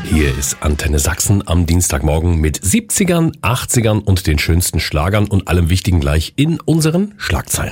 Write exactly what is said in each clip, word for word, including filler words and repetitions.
Hier ist Antenne Sachsen am Dienstagmorgen mit siebzigern, achtzigern und den schönsten Schlagern und allem Wichtigen gleich in unseren Schlagzeilen.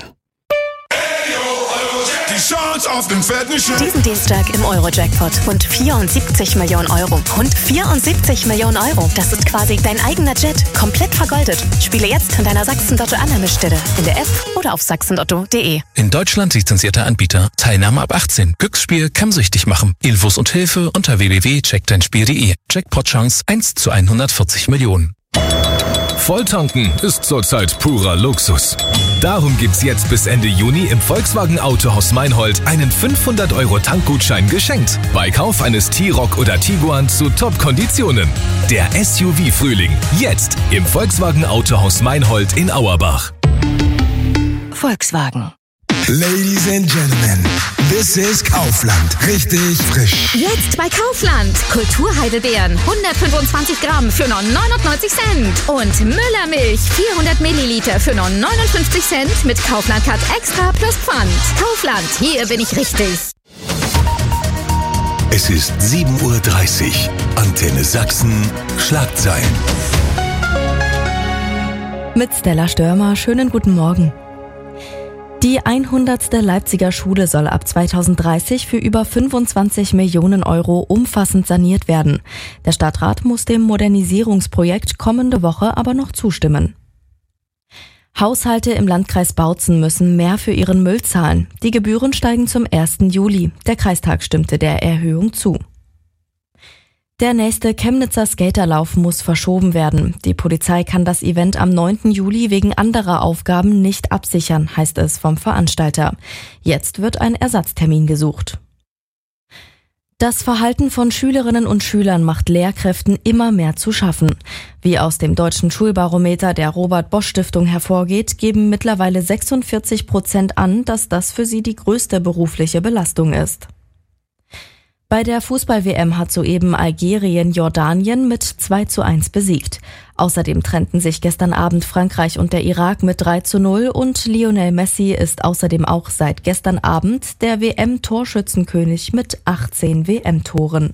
Die Chance auf den fetten Schein. Diesen Dienstag im Euro-Jackpot. Rund vierundsiebzig Millionen Euro. Rund vierundsiebzig Millionen Euro. Das ist quasi dein eigener Jet. Komplett vergoldet. Spiele jetzt in deiner Sachsen-Lotto-Annahmestelle. In der App oder auf sachsen lotto punkt de. In Deutschland lizenzierter Anbieter. Teilnahme ab achtzehn. Glücksspiel kann süchtig machen. Infos und Hilfe unter w w w punkt check dein spiel punkt de. Jackpot-Chance eins zu hundertvierzig Millionen. Volltanken ist zurzeit purer Luxus. Darum gibt's jetzt bis Ende Juni im Volkswagen Autohaus Meinhold einen fünfhundert Euro Tankgutschein geschenkt. Bei Kauf eines T-Roc oder Tiguan zu Top-Konditionen. Der S U V-Frühling. Jetzt im Volkswagen Autohaus Meinhold in Auerbach. Volkswagen. Ladies and Gentlemen, this is Kaufland. Richtig frisch. Jetzt bei Kaufland. Kulturheidelbeeren hundertfünfundzwanzig Gramm für nur neunundneunzig Cent. Und Müllermilch vierhundert Milliliter für nur neunundfünfzig Cent mit Kaufland Card Extra plus Pfand. Kaufland, hier bin ich richtig. Es ist sieben Uhr dreißig. Antenne Sachsen. Schlagzeilen. Mit Stella Störmer, schönen guten Morgen. Die hundertste Leipziger Schule soll ab zweitausenddreißig für über fünfundzwanzig Millionen Euro umfassend saniert werden. Der Stadtrat muss dem Modernisierungsprojekt kommende Woche aber noch zustimmen. Haushalte im Landkreis Bautzen müssen mehr für ihren Müll zahlen. Die Gebühren steigen zum ersten Juli. Der Kreistag stimmte der Erhöhung zu. Der nächste Chemnitzer Skaterlauf muss verschoben werden. Die Polizei kann das Event am neunten Juli wegen anderer Aufgaben nicht absichern, heißt es vom Veranstalter. Jetzt wird ein Ersatztermin gesucht. Das Verhalten von Schülerinnen und Schülern macht Lehrkräften immer mehr zu schaffen. Wie aus dem Deutschen Schulbarometer der Robert-Bosch-Stiftung hervorgeht, geben mittlerweile sechsundvierzig Prozent an, dass das für sie die größte berufliche Belastung ist. Bei der Fußball-W M hat soeben Algerien Jordanien mit zwei zu eins besiegt. Außerdem trennten sich gestern Abend Frankreich und der Irak mit drei zu null und Lionel Messi ist außerdem auch seit gestern Abend der W M-Torschützenkönig mit achtzehn W M-Toren.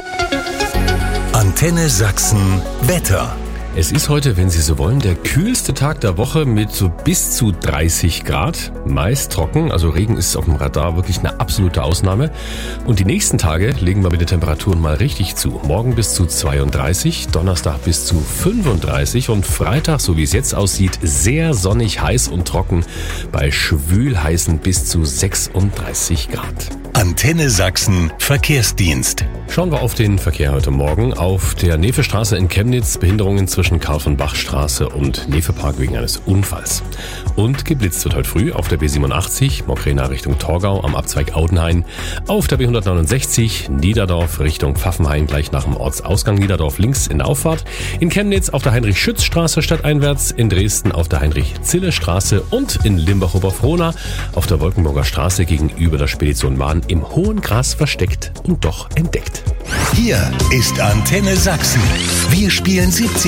Antenne Sachsen. Wetter. Es ist heute, wenn Sie so wollen, der kühlste Tag der Woche mit so bis zu dreißig Grad. Meist trocken, also Regen ist auf dem Radar wirklich eine absolute Ausnahme. Und die nächsten Tage legen wir mit den Temperaturen mal richtig zu. Morgen bis zu zweiunddreißig, Donnerstag bis zu fünfunddreißig und Freitag, so wie es jetzt aussieht, sehr sonnig, heiß und trocken bei schwül heißen bis zu sechsunddreißig Grad. Antenne Sachsen. Verkehrsdienst. Schauen wir auf den Verkehr heute Morgen. Auf der Nefestraße in Chemnitz Behinderungen zwischen Karl-von-Bach-Straße und Nefepark wegen eines Unfalls. Und geblitzt wird heute früh auf der B siebenundachtzig, Mokrena Richtung Torgau am Abzweig Audenhain. Auf der B hundertneunundsechzig, Niederdorf Richtung Pfaffenhain gleich nach dem Ortsausgang Niederdorf links in der Auffahrt. In Chemnitz auf der Heinrich-Schütz-Straße stadteinwärts, in Dresden auf der Heinrich-Zille-Straße und in Limbach-Oberfrohna auf der Wolkenburger Straße gegenüber der Spedition Bahn im hohen Gras versteckt und doch entdeckt. Hier ist Antenne Sachsen. Wir spielen siebzig.